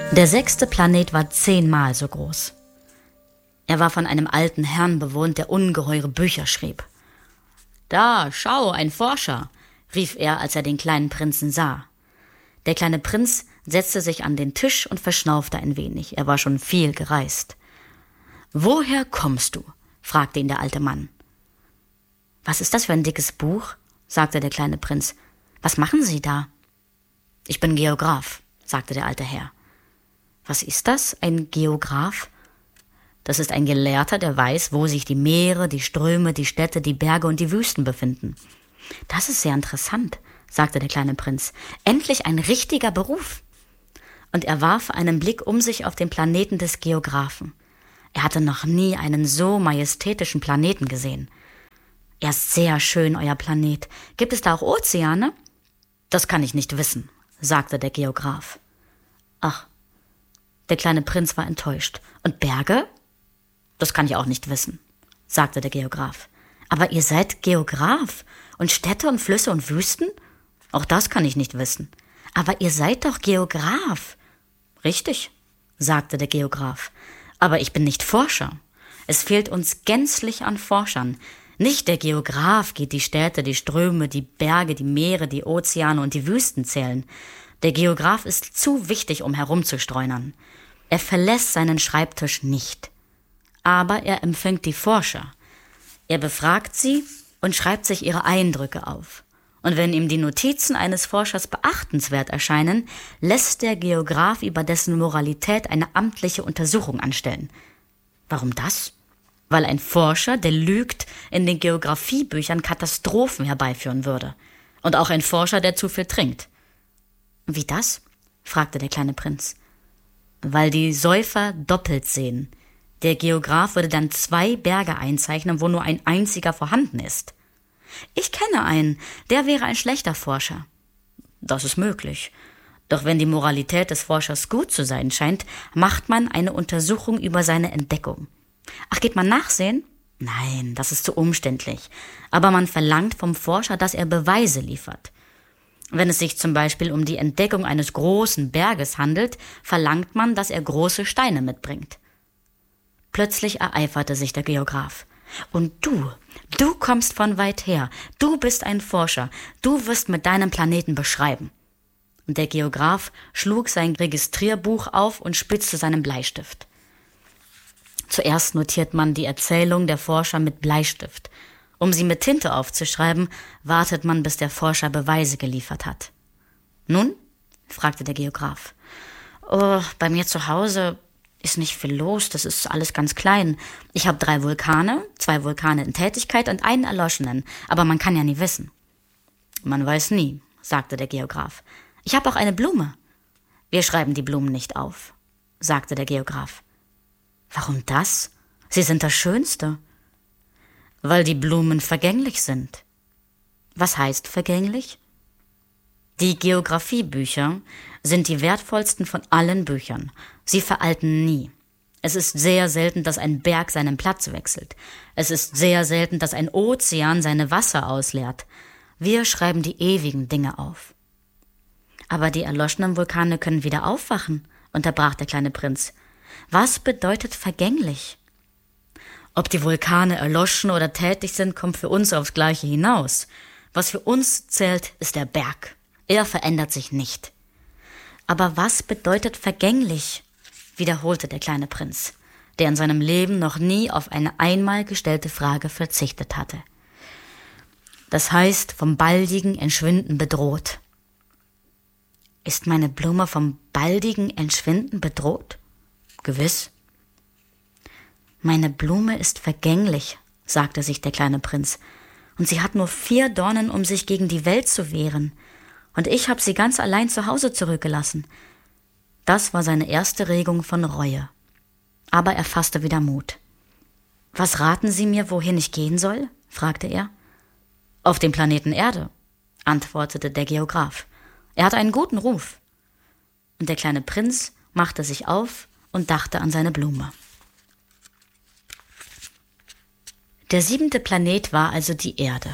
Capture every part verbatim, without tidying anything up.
Der sechste Planet war zehnmal so groß. Er war von einem alten Herrn bewohnt, der ungeheure Bücher schrieb. »Da, schau, ein Forscher«, rief er, als er den kleinen Prinzen sah. Der kleine Prinz setzte sich an den Tisch und verschnaufte ein wenig. Er war schon viel gereist. »Woher kommst du?« fragte ihn der alte Mann. »Was ist das für ein dickes Buch?« sagte der kleine Prinz. »Was machen Sie da?« »Ich bin Geograf«, sagte der alte Herr. »Was ist das, ein Geograf?« »Das ist ein Gelehrter, der weiß, wo sich die Meere, die Ströme, die Städte, die Berge und die Wüsten befinden.« »Das ist sehr interessant«, sagte der kleine Prinz. »Endlich ein richtiger Beruf.« Und er warf einen Blick um sich auf den Planeten des Geographen. Er hatte noch nie einen so majestätischen Planeten gesehen. »Er ist sehr schön, euer Planet. Gibt es da auch Ozeane?« »Das kann ich nicht wissen«, sagte der Geograf. »Ach«, der kleine Prinz war enttäuscht. »Und Berge?« »Das kann ich auch nicht wissen«, sagte der Geograf. »Aber ihr seid Geograf und Städte und Flüsse und Wüsten? Auch das kann ich nicht wissen. Aber ihr seid doch Geograf.« »Richtig«, sagte der Geograf. »Aber ich bin nicht Forscher. Es fehlt uns gänzlich an Forschern. Nicht der Geograf geht die Städte, die Ströme, die Berge, die Meere, die Ozeane und die Wüsten zählen. Der Geograf ist zu wichtig, um herumzustreunern. Er verlässt seinen Schreibtisch nicht. Aber er empfängt die Forscher. Er befragt sie und schreibt sich ihre Eindrücke auf. Und wenn ihm die Notizen eines Forschers beachtenswert erscheinen, lässt der Geograf über dessen Moralität eine amtliche Untersuchung anstellen. Warum das? Weil ein Forscher, der lügt, in den Geographiebüchern Katastrophen herbeiführen würde. Und auch ein Forscher, der zu viel trinkt. »Wie das?« fragte der kleine Prinz. »Weil die Säufer doppelt sehen. Der Geograf würde dann zwei Berge einzeichnen, wo nur ein einziger vorhanden ist.« »Ich kenne einen, der wäre ein schlechter Forscher.« »Das ist möglich. Doch wenn die Moralität des Forschers gut zu sein scheint, macht man eine Untersuchung über seine Entdeckung.« »Ach, geht man nachsehen?« »Nein, das ist zu umständlich. Aber man verlangt vom Forscher, dass er Beweise liefert. Wenn es sich zum Beispiel um die Entdeckung eines großen Berges handelt, verlangt man, dass er große Steine mitbringt.« Plötzlich ereiferte sich der Geograf. »Und du, du kommst von weit her. Du bist ein Forscher. Du wirst mit deinem Planeten beschreiben.« Und der Geograf schlug sein Registrierbuch auf und spitzte seinen Bleistift. Zuerst notiert man die Erzählung der Forscher mit Bleistift. Um sie mit Tinte aufzuschreiben, wartet man, bis der Forscher Beweise geliefert hat. »Nun?« fragte der Geograf. »Oh, bei mir zu Hause ist nicht viel los, das ist alles ganz klein. Ich habe drei Vulkane, zwei Vulkane in Tätigkeit und einen erloschenen, aber man kann ja nie wissen.« »Man weiß nie«, sagte der Geograf. »Ich habe auch eine Blume.« »Wir schreiben die Blumen nicht auf«, sagte der Geograf. »Warum das? Sie sind das Schönste.« »Weil die Blumen vergänglich sind.« »Was heißt vergänglich?« »Die Geographiebücher sind die wertvollsten von allen Büchern. Sie veralten nie. Es ist sehr selten, dass ein Berg seinen Platz wechselt. Es ist sehr selten, dass ein Ozean seine Wasser ausleert. Wir schreiben die ewigen Dinge auf.« »Aber die erloschenen Vulkane können wieder aufwachen«, unterbrach der kleine Prinz. »Was bedeutet vergänglich?« »Ob die Vulkane erloschen oder tätig sind, kommt für uns aufs Gleiche hinaus. Was für uns zählt, ist der Berg. Er verändert sich nicht.« »Aber was bedeutet vergänglich?«, wiederholte der kleine Prinz, der in seinem Leben noch nie auf eine einmal gestellte Frage verzichtet hatte. »Das heißt, vom baldigen Entschwinden bedroht.« »Ist meine Blume vom baldigen Entschwinden bedroht?« »Gewiss.« »Meine Blume ist vergänglich«, sagte sich der kleine Prinz, »und sie hat nur vier Dornen, um sich gegen die Welt zu wehren. Und ich habe sie ganz allein zu Hause zurückgelassen.« Das war seine erste Regung von Reue. Aber er fasste wieder Mut. »Was raten Sie mir, wohin ich gehen soll?«, fragte er. »Auf den Planeten Erde«, antwortete der Geograf. »Er hat einen guten Ruf.« Und der kleine Prinz machte sich auf und dachte an seine Blume. Der siebente Planet war also die Erde.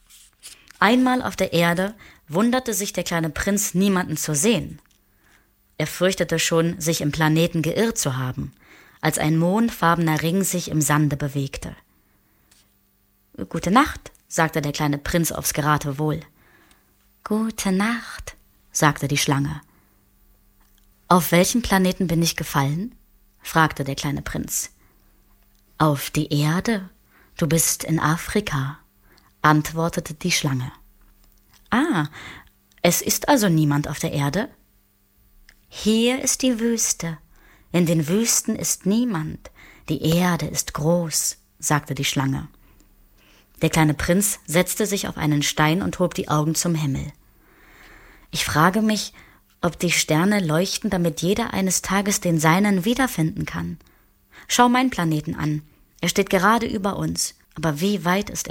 Einmal auf der Erde wunderte sich der kleine Prinz, niemanden zu sehen. Er fürchtete schon, sich im Planeten geirrt zu haben, als ein mondfarbener Ring sich im Sande bewegte. »Gute Nacht«, sagte der kleine Prinz aufs Geratewohl. »Gute Nacht«, sagte die Schlange. »Auf welchen Planeten bin ich gefallen?« fragte der kleine Prinz. »Auf die Erde. Du bist in Afrika«, antwortete die Schlange. »Ah, es ist also niemand auf der Erde?« »Hier ist die Wüste. In den Wüsten ist niemand. Die Erde ist groß«, sagte die Schlange. Der kleine Prinz setzte sich auf einen Stein und hob die Augen zum Himmel. »Ich frage mich, ob die Sterne leuchten, damit jeder eines Tages den seinen wiederfinden kann. Schau meinen Planeten an. Er steht gerade über uns, aber wie weit ist